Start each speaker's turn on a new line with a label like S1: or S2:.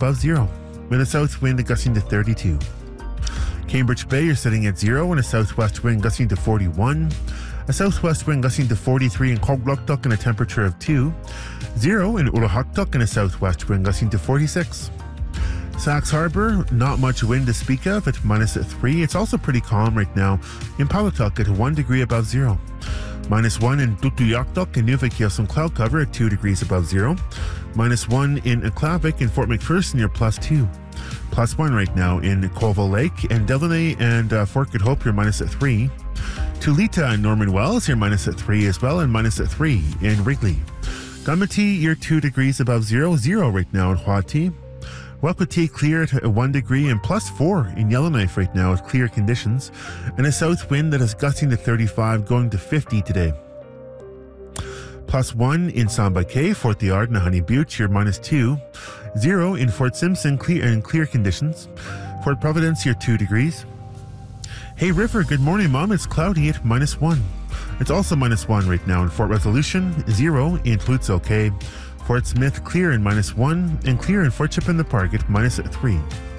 S1: above 0, with a south wind gusting to 32. Cambridge Bay, you're sitting at 0 and a southwest wind gusting to 41. A southwest wind gusting to 43 in Cogluktuk and a temperature of 2. 0 in Ulahaktuk and a southwest wind gusting to 46. Sax Harbor, not much wind to speak of at -3. It's also pretty calm right now in Palutuk at 1 degree above 0. -1 in Tutuyaktuk and Nuvik, some cloud cover at 2 degrees above 0. -1 in Aklavik and Fort McPherson near +2. +1 right now in Colville Lake, and Delaney and Fort Good Hope, you're -3. Tulita and Norman Wells, you're -3 as well, and -3 in Wrigley. Gumati, you're 2 degrees above 0. 0 right now in Huati. Waikoti clear at 1 degree and +4 in Yellowknife right now with clear conditions, and a south wind that is gusting to 35 going to 50 today. +1 in Samba Cay, Fort Liard and Honey Butte, you're -2. 0 in Fort Simpson, clear conditions. Fort Providence, you're 2 degrees. Hey River, good morning Mom, it's cloudy at -1. It's also -1 right now in Fort Resolution, 0 in Lutzo Cay. Fort Smith clear in -1 and clear in Fort Chip in the Park at -3.